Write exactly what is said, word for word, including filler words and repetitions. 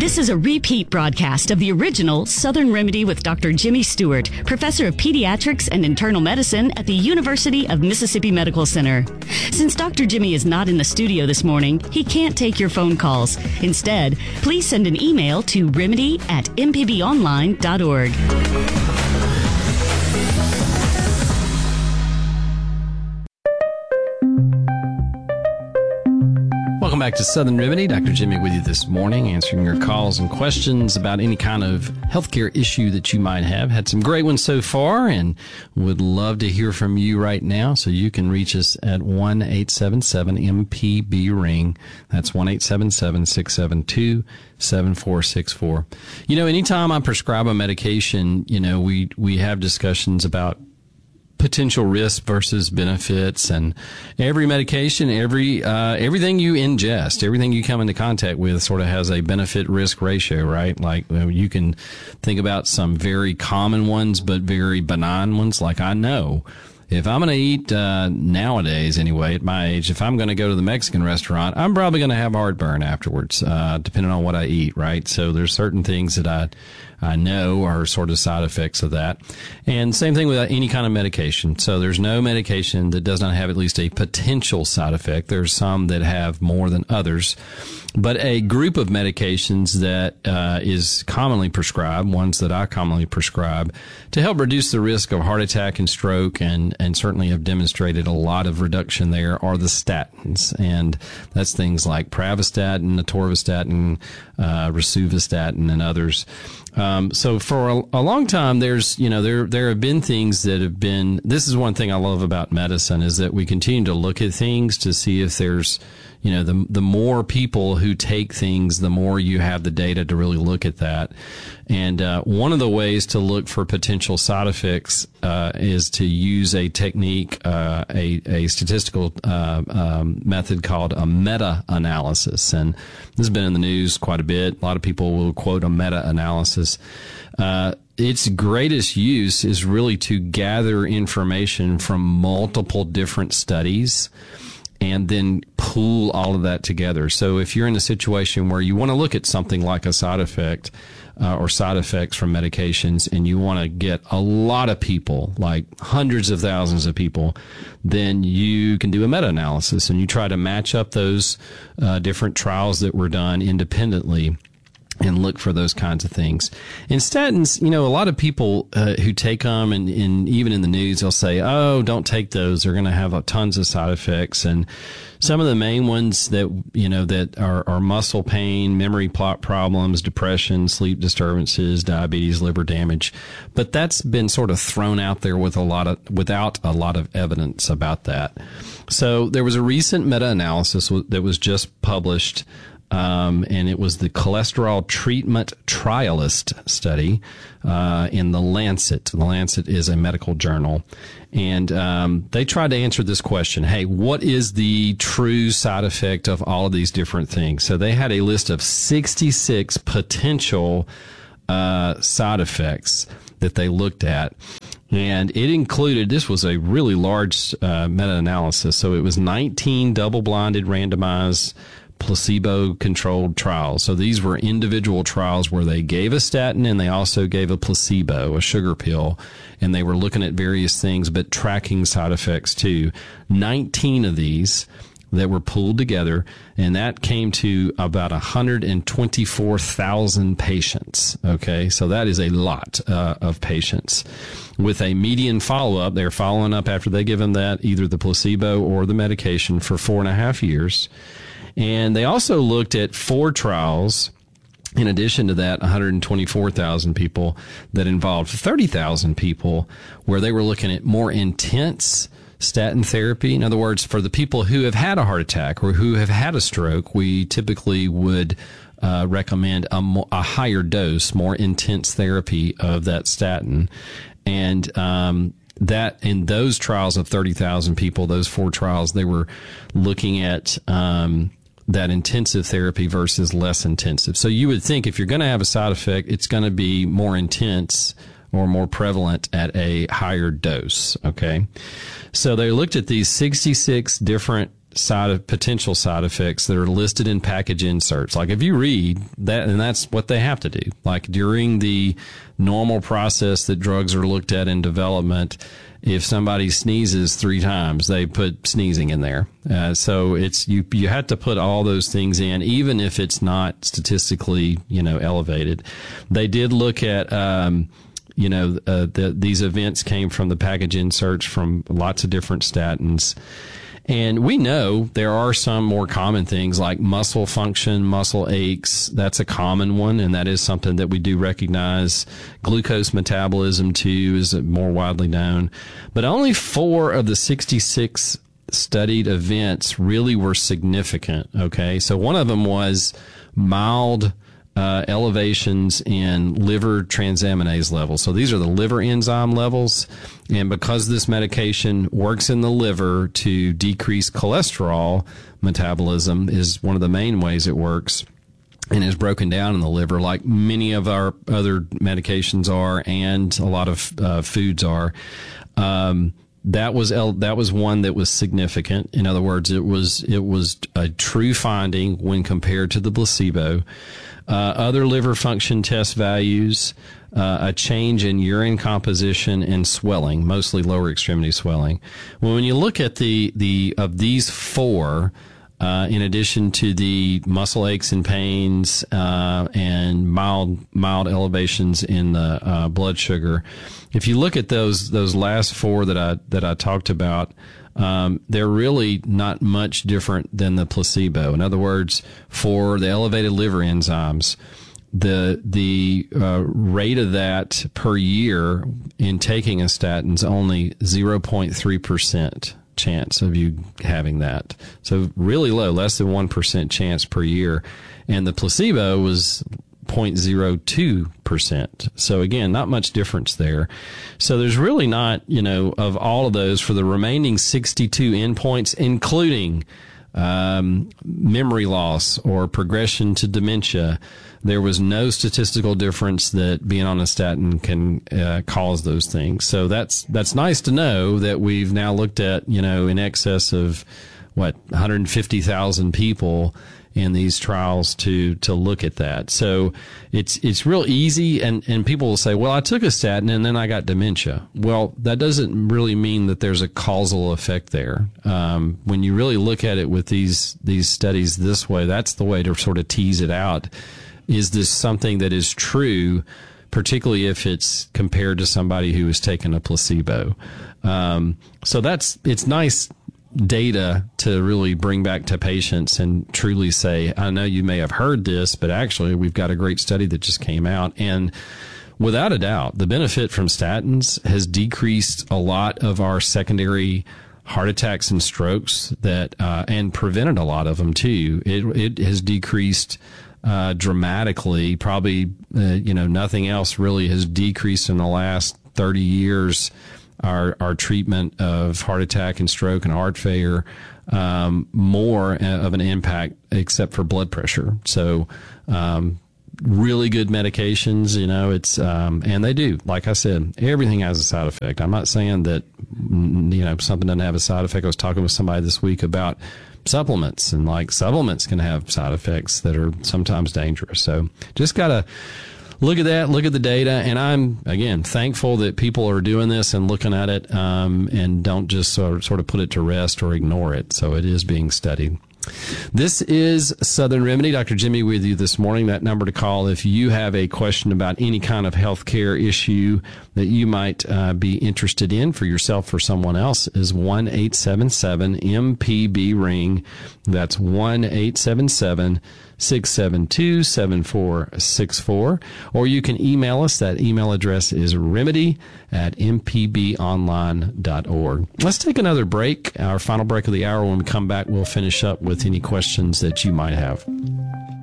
This is a repeat broadcast of the original Southern Remedy with Doctor Jimmy Stewart, professor of pediatrics and internal medicine at the University of Mississippi Medical Center. Since Doctor Jimmy is not in the studio this morning, he can't take your phone calls. Instead, please send an email to remedy at m p b online dot org. Welcome back to Southern Remedy. Doctor Jimmy with you this morning, answering your calls and questions about any kind of healthcare issue that you might have. Had some great ones so far and would love to hear from you right now. So you can reach us at one eight seven seven M P B ring. That's one eight seven seven, six seven two, seven four six four. You know, anytime I prescribe a medication, you know, we, we have discussions about potential risk versus benefits, and every medication, every uh everything you ingest, everything you come into contact with sort of has a benefit risk ratio, right? Like you can think about some very common ones but very benign ones. Like I know if I'm going to eat uh nowadays anyway at my age, if I'm going to go to the Mexican restaurant, I'm probably going to have heartburn afterwards, uh depending on what I eat, right? So there's certain things that I I know are sort of side effects of that. And same thing with any kind of medication. So there's no medication that does not have at least a potential side effect. There's some that have more than others. But a group of medications that uh, is commonly prescribed, ones that I commonly prescribe, to help reduce the risk of heart attack and stroke, and, and certainly have demonstrated a lot of reduction there, are the statins. And that's things like pravastatin, atorvastatin, uh, rosuvastatin, and others. Um, so for a, a long time, there's, you know, there, there have been things that have been, this is one thing I love about medicine, is that we continue to look at things to see if there's, you know, the, the more people who take things, the more you have the data to really look at that. And, uh, one of the ways to look for potential side effects, uh, is to use a technique, uh, a, a statistical, uh, um, method called a meta-analysis. And this has been in the news quite a bit. A lot of people will quote a meta-analysis. Uh, its greatest use is really to gather information from multiple different studies and then pool all of that together. So if you're in a situation where you want to look at something like a side effect, uh, or side effects from medications, and you want to get a lot of people, like hundreds of thousands of people, then you can do a meta-analysis, and you try to match up those uh, different trials that were done independently and look for those kinds of things. And statins, you know, a lot of people uh, who take them, and, and even in the news, they'll say, oh, don't take those. They're going to have uh, tons of side effects. And some of the main ones that, you know, that are, are muscle pain, memory plot problems, depression, sleep disturbances, diabetes, liver damage. But that's been sort of thrown out there with a lot of, without a lot of evidence about that. So there was a recent meta-analysis that was just published, Um, and it was the Cholesterol Treatment Trialist study uh, in The Lancet. The Lancet is a medical journal. And um, they tried to answer this question, hey, what is the true side effect of all of these different things? So they had a list of sixty-six potential uh, side effects that they looked at. And it included, this was a really large uh, meta-analysis, so it was nineteen double-blinded randomized placebo-controlled trials. So these were individual trials where they gave a statin and they also gave a placebo, a sugar pill, and they were looking at various things but tracking side effects too. nineteen of these that were pulled together, and that came to about one hundred twenty-four thousand patients. Okay, so that is a lot uh, of patients. With a median follow-up, they're following up after they give them that, either the placebo or the medication, for four and a half years. And they also looked at four trials, in addition to that, one hundred twenty-four thousand people, that involved thirty thousand people, where they were looking at more intense statin therapy. In other words, for the people who have had a heart attack or who have had a stroke, we typically would uh, recommend a, mo- a higher dose, more intense therapy of that statin. And um that in those trials of thirty thousand people, those four trials, they were looking at um that intensive therapy versus less intensive. So you would think if you're going to have a side effect, it's going to be more intense or more prevalent at a higher dose. Okay. So they looked at these sixty-six different side of potential side effects that are listed in package inserts. Like if you read that, and that's what they have to do. Like during the normal process that drugs are looked at in development, if somebody sneezes three times, they put sneezing in there. Uh, so it's you you have to put all those things in, even if it's not statistically, you know, elevated. They did look at, um, you know, uh, the, these events came from the package inserts from lots of different statins. And we know there are some more common things like muscle function, muscle aches. That's a common one, and that is something that we do recognize. Glucose metabolism, too, is more widely known. But only four of the sixty-six studied events really were significant, okay? So one of them was mild Uh, elevations in liver transaminase levels. So these are the liver enzyme levels. And because this medication works in the liver to decrease cholesterol metabolism is one of the main ways it works, and is broken down in the liver like many of our other medications are and a lot of uh, foods are. Um, That was that was one that was significant. In other words, it was it was a true finding when compared to the placebo. Uh, other liver function test values, uh, a change in urine composition and swelling, mostly lower extremity swelling. Well, when you look at the the of these four, uh, in addition to the muscle aches and pains uh, and mild mild elevations in the uh, blood sugar, if you look at those those last four that I that I talked about, um, they're really not much different than the placebo. In other words, for the elevated liver enzymes, the the uh, rate of that per year in taking a statin is only zero point three percent chance of you having that. So really low, less than one percent chance per year. And the placebo was zero point zero two percent. So again, not much difference there. So there's really not, you know, of all of those for the remaining sixty-two endpoints, including um, memory loss or progression to dementia, there was no statistical difference that being on a statin can uh, cause those things. So that's that's nice to know that we've now looked at, you know, in excess of, what, one hundred fifty thousand people in these trials to to look at that. So it's it's real easy, and, and people will say, well, I took a statin and then I got dementia. Well, that doesn't really mean that there's a causal effect there. Um, when you really look at it with these these studies this way, that's the way to sort of tease it out. Is this something that is true, particularly if it's compared to somebody who has taken a placebo? Um, so that's it's nice data to really bring back to patients and truly say, I know you may have heard this, but actually we've got a great study that just came out. And without a doubt, the benefit from statins has decreased a lot of our secondary heart attacks and strokes that uh, and prevented a lot of them too. It, it has decreased uh, dramatically. Probably, uh, you know, nothing else really has decreased in the last thirty years. Our our treatment of heart attack and stroke and heart failure um, more of an impact, except for blood pressure. So, um, really good medications, you know. It's um, and they do, like I said, everything has a side effect. I'm not saying that you know something doesn't have a side effect. I was talking with somebody this week about supplements, and like supplements can have side effects that are sometimes dangerous. So, just gotta look at that, look at the data, and I'm, again, thankful that people are doing this and looking at it um, and don't just sort of, sort of put it to rest or ignore it. So it is being studied. This is Southern Remedy. Doctor Jimmy with you this morning. That number to call if you have a question about any kind of health care issue that you might uh, be interested in for yourself or someone else is one eight seven seven M P B ring. That's one eight seven seven six seven two seven four six four. Or you can email us. That email address is remedy at m p b online dot org. Let's take another break. Our final break of the hour. When we come back, we'll finish up with any questions that you might have.